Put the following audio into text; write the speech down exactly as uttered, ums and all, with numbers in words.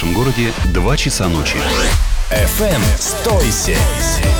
нашем городе два часа ночи. эф эм «Стойся».